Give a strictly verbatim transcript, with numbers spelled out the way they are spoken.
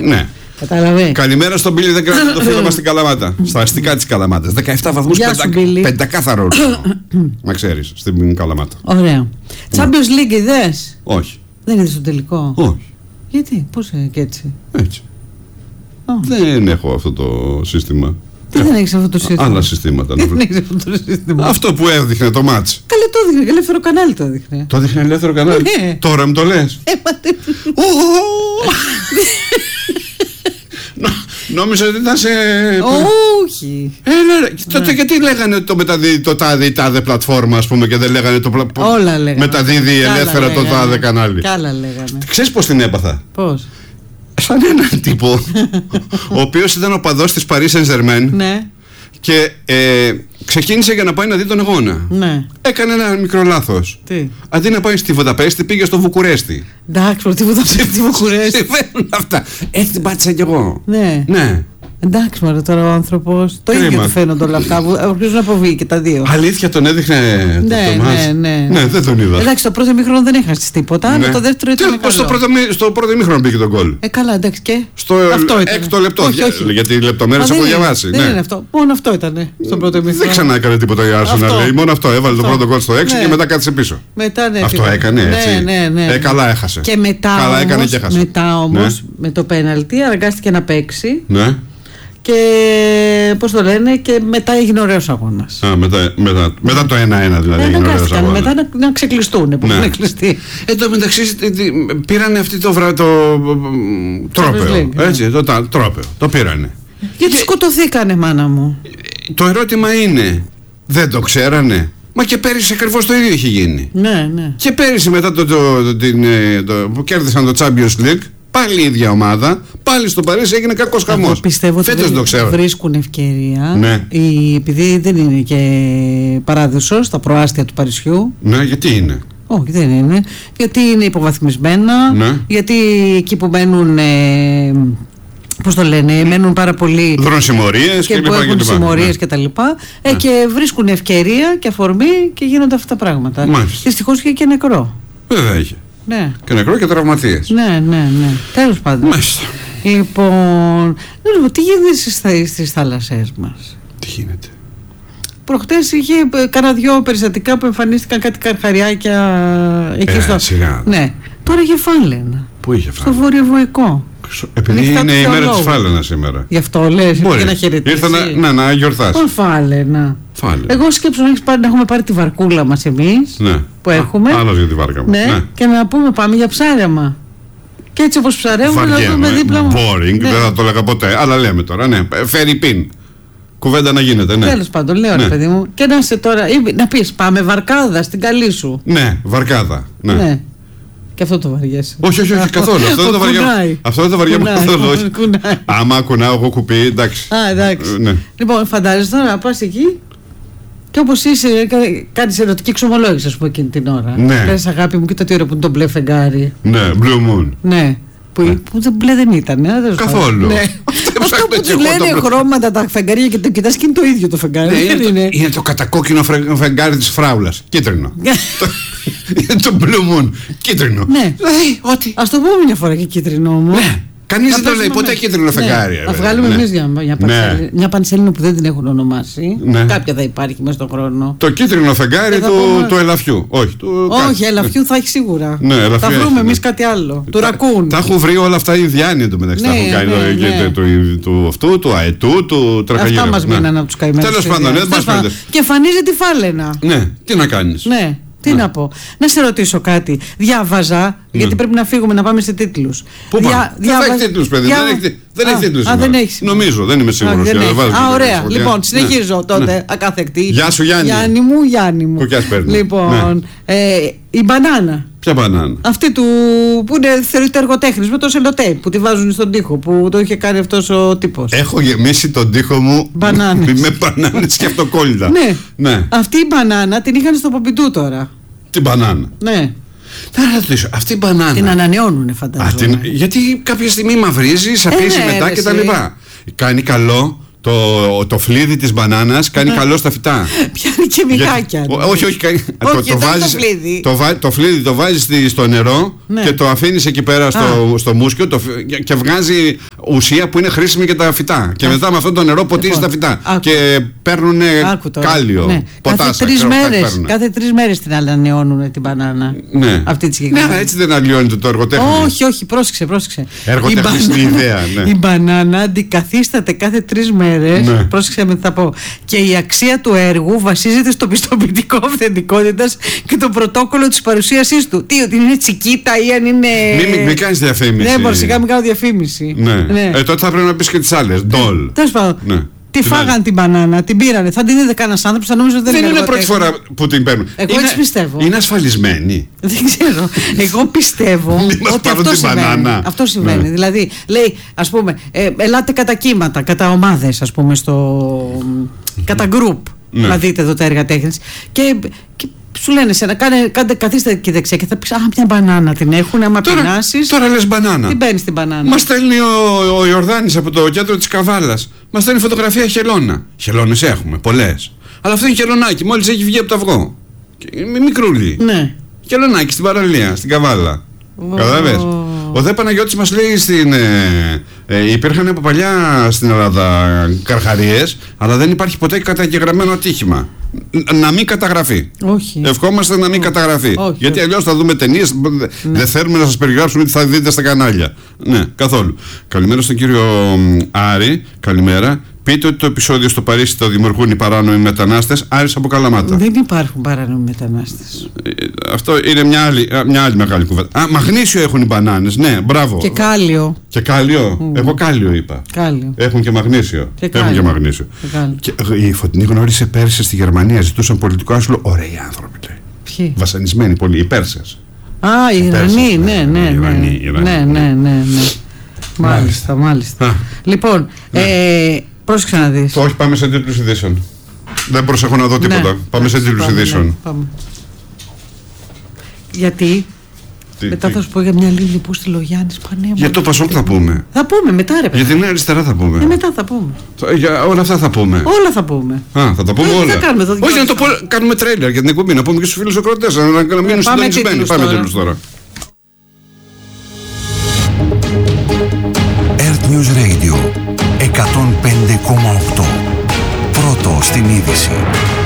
Ναι. Κατάλαβε. Καλημέρα στον Μπίλι, δεν κρατάει το φίλο μας στην Καλαμάτα. Στα αστικά της Καλαμάτας. δεκαεπτά βαθμούς πεντακάθαρο. Να ξέρεις, στην Καλαμάτα. Ωραία. Champions League είδες? Όχι. Δεν είδες το τελικό? Όχι. Γιατί, πώς και έτσι? Έτσι. Δεν έχω αυτό το σύστημα. Τι δεν έχεις αυτό το σύστημα? Άλλα συστήματα. Τι δεν έχεις αυτό το σύστημα? Αυτό που έδειχνε το μάτς. Καλέ, το έδειχνε, ελεύθερο κανάλι το έδειχνε. Το έδειχνε ελεύθερο κανάλι. Ναι. Τώρα μου το λες? Νόμιζα ότι ήταν σε... Όχι. Τότε γιατί λέγανε το μεταδίδει το τάδε ή τάδε πλατφόρμα, ας πούμε, και δεν λέγανε το μεταδίδει ελεύθερα το τάδε κανάλι? Κι άλλα λέγανε. Ξέρεις πώς την έπαθα? Πώς? Σαν έναν τύπο ο οποίος ήταν οπαδός της Paris Saint-Germain. Ναι. Και ε, ξεκίνησε για να πάει να δει τον αγώνα. Ναι. Έκανε ένα μικρό λάθος. Τι? Αντί να πάει στη Βουδαπέστη, πήγε στο Βουκουρέστι. Εντάξει, προ τη Βουδαπέστη, Βουκουρέστι. Συμβαίνουν αυτά. Έτσι την πάτησα κι εγώ. Ναι. Ναι. Εντάξει, μωρέ, τώρα ο άνθρωπος. Το Κρίμα. ίδιο του φαίνονται όλα αυτά. Αρχίζουν να αποβεί και τα δύο. Αλήθεια, τον έδειχνε το, Ναι, το ναι, ναι. Ναι, δεν τον είδα. Εντάξει, το πρώτο ημίχρονο δεν έχασε τίποτα, αλλά Ναι. το δεύτερο ήταν. Τι, στο, πρώτο, στο πρώτο ημίχρονο μπήκε τον γκολ. Ε, καλά, εντάξει και. Στο αυτό ήταν. έκτο λεπτό. Όχι, όχι. Γιατί οι λεπτομέρειες Μα έχω δεν είναι- διαβάσει. Δεν Ναι. είναι αυτό. Μόνο αυτό ήταν στο πρώτο ημίχρονο. Δεν ξανά έκανε τίποτα η Arsenal. Αυτό. Λέει. Μόνο αυτό. Έβαλε το Αυτό. πρώτο γκολ στο έξι Ναι. και μετά κάτσε πίσω. Μετά, ναι, Αυτό τίποτα. έκανε έτσι. Ναι, ναι, ναι. Ε, καλά έχασε. Και μετά Καλά έκανε όμως, και έχασε. μετά όμως Ναι. με το πέναλτι αναγκάστηκε να παίξει. Ναι. Και πώς το λένε, και μετά έγινε ωραίος αγώνας. Α, μετά, μετά, μετά το ένα ένα δηλαδή. Ε, έγινε ωραίος αναγκάστηκαν αγώνας. μετά να, να ξεκλειστούν που Ναι. είναι κλειστοί. Εν τω μεταξύ τι- τι- πήρανε αυτή το, βρα, το τρόπαιο. League, ναι. Έτσι, το τα- τρόπαιο. Το πήρανε. Γιατί σκοτωθήκανε, μάνα μου. Το ερώτημα είναι, δεν το ξέρανε? Μα και πέρυσι ακριβώς το ίδιο είχε γίνει. Ναι, ναι. Και πέρυσι μετά το, το, το, την, ε, το, που κέρδισαν το Champions League, πάλι η ίδια ομάδα, πάλι στο Παρίσι έγινε κακός χαμός. Εγώ πιστεύω ότι Φέτος βρί- το ξέρω. βρίσκουν ευκαιρία. Ναι. Η, επειδή δεν είναι και παράδεισο στα προάστια του Παρισιού. Ναι, γιατί είναι? Όχι, δεν είναι. Γιατί είναι υποβαθμισμένα. Ναι. Γιατί εκεί που μένουν. Ε, πώς το λένε, μένουν πάρα πολύ. Δρούν συμμορίες Και και που λοιπά και έχουν λοιπά. συμμορίες Ναι. και τα λοιπά. Ε, Ναι. και βρίσκουν ευκαιρία και αφορμή και γίνονται αυτά τα πράγματα. Μάλιστα. Δυστυχώς είχε και νεκρό. Βέβαια είχε. Ναι. Και νεκρό και τραυματίες. Ναι, ναι, ναι. Τέλος πάντων. Μάλιστα. Λοιπόν, λοιπόν, τι γίνεται στις, στις θάλασσές μας? Τι γίνεται? Προχτές είχε ε, κάνα δυο περιστατικά που εμφανίστηκαν κάτι καρχαριάκια εκεί Ε, στο. σιγά. Ναι. Τώρα είχε φάλαινα. Πού είχε Στο φάει? βορειοβοϊκό. Επειδή Νύχτα είναι του η μέρα της θεολόγου. φάλαινα σήμερα. Γι' αυτό λες, Μπορεί. για να χαιρετήσει. Ήρθα να, να, να γιορτάσει. Πώς φάλαινα? Φάλαινα. Εγώ σκέψω να, έχεις πάρει, να έχουμε πάρει τη βαρκούλα μας εμείς Ναι. που έχουμε. Άλλο για τη βάρκα μου. Ναι, και να πούμε πάμε για ψάρεμα. Και έτσι όπως ψαρεύουμε να δούμε δίπλα μου. Boring, Ναι. δεν θα το έλεγα ποτέ. Αλλά λέμε τώρα, ναι. Φέρει πιν. Κουβέντα να γίνεται, ναι. Τέλος πάντων, λέω Ναι. ρε παιδί μου. Και να είσαι τώρα, ή να πεις πάμε βαρκάδα στην καλή σου. Ναι, βαρκάδα. Ναι. Ναι. Και αυτό το βαριέσαι. Όχι, όχι, όχι, καθόλου. Αυτό δεν το βαριέμαι. Κουνάει. Αυτό δεν το βαριέμαι Κουνάει, καθόλου. όχι. κουνάει. Άμα κουνάω εγώ κουπί, εντάξει. Α, εντάξει. Ε, ναι. Λοιπόν, φαντάζεσαι τώρα να πας εκεί και όπως είσαι, κα- κάνεις ερωτική εξομολόγηση, ας πούμε, εκείνη την ώρα. Ναι. Λες, αγάπη μου, κοίτα τι ώρα που είναι το μπλε φεγγάρι. Ναι, Blue Moon. Ναι. Που, που δεν μπλε δεν ήταν. Ε, τέλος Καθόλου. πάντων. Ναι. Αυτό Αυτό που ψάχνω του και εγώ το λένε μπλε. χρώματα τα φεγγάρια και το κοιτάς και είναι το ίδιο το φεγγάρι. Ναι, Δεν είναι, το, είναι. είναι το κατακόκκινο φρε- φεγγάρι της φράουλας. Κίτρινο. Το- Είναι το Blue Moon. Κίτρινο. Ναι. Δηλαδή, ό,τι. Ας το πούμε μια φορά και κίτρινο όμως. Ναι. Κανείς Να δεν το λέει παίξουμε ποτέ με- κίτρινο Ναι. φεγγάρι. Να βέβαια. βγάλουμε Ναι. εμείς μια, μια, Ναι. πανσέλινο, μια πανσέλινο που δεν την έχουν ονομάσει. Ναι. Κάποια θα υπάρχει μέσα στον χρόνο. Το κίτρινο φεγγάρι Δεν θα του, πούμε- του ελαφιού. Όχι, του Όχι, κάτι. ελαφιού θα έχει σίγουρα. Ναι, ελαφιού θα έχει, βρούμε ναι. εμείς κάτι άλλο. Του ρακούν. Τα έχουν βρει όλα αυτά οι Ιδιάνοι εντωμεταξύ. Τα Ναι, έχουν κάνει ναι, το- ναι. και το- του- του αυτού, του αετού, του τραχαγύρου. Αυτά μας Ναι. μείναν από τους καημένους. Τέλος τους πάντων, Ιδιάννους. δεν μας Τέλος φαίνεται. πάντων. Και εμφανίζει τη φάλαινα. Ναι, τι να κάνεις. Ναι. Τι Ναι. να πω. Να σε ρωτήσω κάτι. Διάβαζα, γιατί πρέπει να φύγουμε να πάμε σε τίτλους. Πού Δια- πάμε? Δεν θα διάβαζα- έχει τίτλους, παιδί. δια- Δεν έχει, δεν Α, έχει τίτλους. Α, δεν σήμερα. έχει. σήμερα. Νομίζω, δεν είμαι σίγουρος. Α, δεν και έχει. βάζω Α, και ωραία. φωτιά. Λοιπόν, Ναι. συνεχίζω τότε. Ναι. Ακάθεκτη. Γεια σου, Γιάννη. Γιάννη μου, Γιάννη μου. Που κι ας παίρνει. Λοιπόν, ε, η μπανάνα. Ποια μπανάνα? Αυτή του που είναι θεωρείται εργοτέχνης με το σελοτέιπ που τη βάζουν στον τοίχο που το είχε κάνει αυτός ο τύπος. Έχω γεμίσει τον τοίχο μου Μπανάνες. με μπανάνες και αυτοκόλλητα. Ναι. Ναι. Αυτή η μπανάνα την είχαν στο Πομπιντού τώρα. Την μπανάνα. Ναι. Θα ρωτήσω, αυτή η μπανάνα. Την ανανεώνουνε, φαντάζομαι. Α, την, γιατί κάποια στιγμή μαυρίζει, σαπίζει Ε, ναι, μετά ρε, και τα εσύ. λοιπά. Κάνει καλό το, το φλίδι της μπανάνας, κάνει καλό στα φυτά. Πιάνει και Γιατί- μυγάκια. Ό- όχι, όχι, κάνει- Όχι, το, δεν το, είναι βάζεις, το φλίδι. το, βα- το φλίδι το βάζεις στη- στο νερό Ναι. και το αφήνεις εκεί πέρα στο, στο μουσκιο το, φ- και βγάζει ουσία που είναι χρήσιμη για τα φυτά. Και μετά με αυτό το νερό ποτίζει τα φυτά. Άκου. Και παίρνουν κάλιο. Ναι. Ποτάσα, κάθε τρεις μέρες, κάθε τρεις μέρες την ανανεώνουν την μπανάνα. Ναι. Αυτή τη συγκεκριμένη. Ναι, έτσι δεν αλλοιώνεται το εργοτέχνη. Όχι, όχι, πρόσεξε, πρόσεξε. Εργοτέχνη είναι η ιδέα. Ναι. Η μπανάνα αντικαθίσταται κάθε τρεις μέρες. Ναι. Πρόσεξε με τι θα πω. Και η αξία του έργου βασίζεται στο πιστοποιητικό αυθεντικότητας και το πρωτόκολλο της παρουσίασής του. Τι, ότι είναι τσικίτα ή αν είναι. Μην μη κάνει διαφήμιση. Ναι, μπορεί σιγά μην κάνω διαφήμιση. Ναι. Ναι. Ε, τότε θα πρέπει να πει και τις άλλες. Ντόλ. Τέλος πάντων. Ναι. Τι φάγαν την μπανάνα, την πήρανε. Θα την είδε κανένα άνθρωπο, θα νόμιζε ότι δεν, δεν είναι. Δεν είναι πρώτη φορά που την παίρνουν. Εγώ είναι, έτσι πιστεύω. Είναι ασφαλισμένη. Δεν ξέρω. Εγώ πιστεύω ότι αυτό συμβαίνει. Αυτό συμβαίνει. Ναι. Δηλαδή, λέει, ας πούμε, ε, ελάτε κατά κύματα, κατά ομάδες, ας πούμε, στο. κατά group. Ναι. Να δείτε εδώ τα έργα τέχνης. Και, και σου λένε σε να κάνε, κάντε, καθίστε εκεί δεξιά και θα πεις, α, μια μπανάνα την έχουν, άμα πεινάσεις. Τώρα λες μπανάνα. Τι μπαίνεις στην μπανάνα. Μας στέλνει ο, ο Ιορδάνης από το κέντρο της Καβάλας. Μας στέλνει φωτογραφία χελώνα. Χελώνες έχουμε, πολλές. Αλλά αυτό είναι χελωνάκι, μόλις έχει βγει από το αυγό. Μικρούλι. Ναι. Χελωνάκι στην παραλία, στην Καβάλα. Oh. Κατάλαβες. Ο Δε Παναγιώτης μας λέει στην. Ε, ε, υπήρχαν από παλιά στην Ελλάδα καρχαρίες, αλλά δεν υπάρχει ποτέ καταγεγραμμένο ατύχημα. Να μην καταγραφεί. Όχι. Ευχόμαστε να μην Όχι. καταγραφεί. Όχι. Γιατί αλλιώς θα δούμε ταινίες. Ναι. Δεν θέλουμε να σας περιγράψουμε τι θα δείτε στα κανάλια. Ναι, καθόλου. Καλημέρα στον κύριο Άρη. Καλημέρα. Πείτε ότι το επεισόδιο στο Παρίσι το δημιουργούν οι παράνομοι μετανάστες. Άρης από Καλαμάτα. Δεν υπάρχουν παράνομοι μετανάστες. Ε, αυτό είναι μια άλλη, μια άλλη μεγάλη κουβέντα. Α, μαγνήσιο έχουν οι μπανάνες. Ναι, μπράβο. Και κάλιο. Και κάλιο. Mm. Εγώ κάλιο είπα. Κάλιο. Έχουν και μαγνήσιο. Και έχουν και μαγνήσιο. Και και, η Φωτεινή γνώρισε πέρσι στη Γερμανία. Ζητούσαν πολιτικό άσυλο. Ωραίοι άνθρωποι. Ποιοι? Βασανισμένοι πολλοί. Οι Πέρσες. Α, οι Ιρανοί. Ναι, ναι, ναι. Ναι, ναι. Μάλιστα, μάλιστα. Λοιπόν. Πρόσεξε να δεις. Όχι, πάμε σε τίτλους ειδήσεων. Δεν προσέχω να δω τίποτα. Ναι. Πάμε σε τίτλους ειδήσεων. Ναι, γιατί τι, μετά τι. Θα σου πω για μια Λίλη που στη Λογιάννης Πανέμορφη. Για το Πασόκ θα πούμε. Θα πούμε μετά, ρε παιδιά. Για την αριστερά θα πούμε. Ε, μετά θα πούμε. Για όλα αυτά θα πούμε. Όλα θα πούμε. Α, θα τα πούμε ε, όλα. Θα κάνουμε το Όχι, να το πω, κάνουμε τρέιλερ για την εκπομπή. Να πούμε και στους φίλους ακροατές. Να, να μείνουν συντονισμένοι. Πάμε τίτλους τώρα. Earth News Radio εκατόν πέντε κόμμα οκτώ. Πρώτο στην είδηση.